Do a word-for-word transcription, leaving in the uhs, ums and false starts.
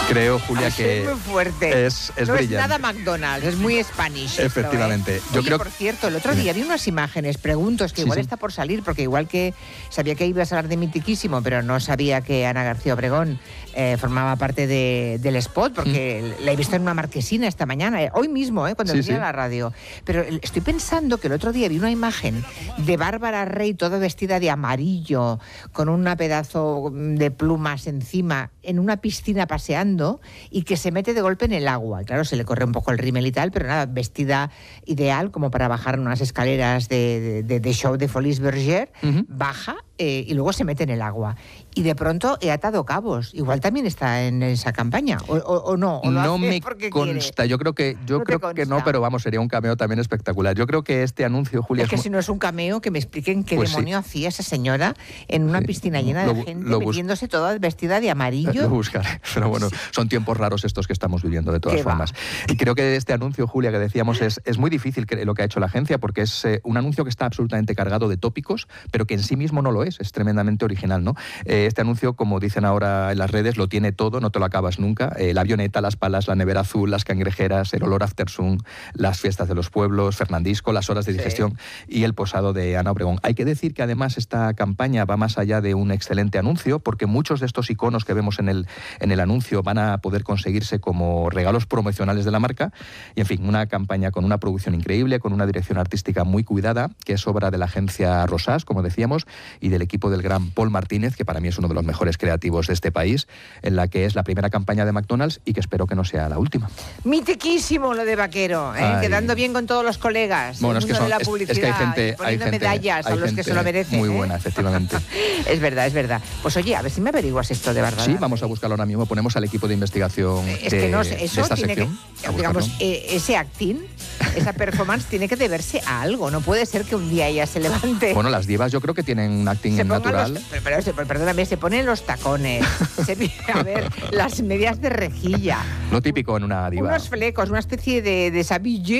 Creo, Julia, que es muy fuerte. es, es no brillante. es nada McDonald's, es muy Spanish. Efectivamente. Esto, ¿eh? Yo Oye, creo... por cierto, el otro día vi unas imágenes, pregunto, es que Sí, igual sí. está por salir, porque igual que sabía que ibas a hablar de Mitiquísimo, pero no sabía que Ana García Obregón eh, formaba parte de, del spot, porque mm. la he visto en una marquesina esta mañana, eh, hoy mismo, eh, cuando sí, venía sí. a la radio. Pero estoy pensando que el otro día vi una imagen de Bárbara Rey toda vestida de amarillo, con una pedazo de plumas encima, en una piscina paseando, y que se mete de golpe en el agua. Claro, se le corre un poco el rímel y tal, pero nada, vestida ideal como para bajar unas escaleras de, de, de show de Folies Bergère, uh-huh. baja eh, y luego se mete en el agua. Y de pronto he atado cabos. Igual también está en esa campaña, o, o, o no. O no me consta, quiere. yo creo que yo no creo que no, pero vamos, sería un cameo también espectacular. Yo creo que este anuncio, Julia... Es que es si no es un cameo, que me expliquen qué pues demonio sí. hacía esa señora en una sí. piscina llena lo, de gente lo metiéndose toda vestida de amarillo. Lo buscaré, pero bueno, sí. son tiempos raros estos que estamos viviendo de todas formas. Va? Y creo que este anuncio, Julia, que decíamos, es, es muy difícil lo que ha hecho la agencia, porque es eh, un anuncio que está absolutamente cargado de tópicos, pero que en sí mismo no lo es, es tremendamente original, ¿no? Eh, este anuncio, como dicen ahora en las redes, lo tiene todo, no te lo acabas nunca. Eh, la avioneta, las palas, la nevera azul, las cangrejeras, el olor after sun, las fiestas de los pueblos, Fernandisco, las horas de digestión sí. y el posado de Ana Obregón. Hay que decir que además esta campaña va más allá de un excelente anuncio, porque muchos de estos iconos que vemos en el, en el anuncio van a poder conseguirse como regalos promocionales de la marca. Y en fin, una campaña con una producción increíble, con una dirección artística muy cuidada, que es obra de la agencia Rosas, como decíamos, y del equipo del gran Paul Martínez, que para mí es uno de los mejores creativos de este país, en la que es la primera campaña de McDonald's y que espero que no sea la última. Mitiquísimo lo de Vaquero, ¿eh? Quedando bien con todos los colegas. Bueno, es que, son, de la es, publicidad, es que hay gente, poniendo hay gente, medallas hay a los gente que se lo merecen. Muy ¿eh? buena, efectivamente. Es verdad, es verdad. Pues oye, a ver si me averiguas esto de verdad. Sí, vamos a buscarlo ahora mismo. Ponemos al equipo de investigación es de, que no, eso de esta tiene sección. Que, digamos, eh, ese acting, esa performance tiene que deberse a algo. No puede ser que un día ella se levante. Bueno, las divas yo creo que tienen un acting se natural. Los, pero, pero, perdóname, se ponen los tacones, se, a ver, las medias de rejilla. Lo típico en una diva. Unos flecos, una especie de, de sabille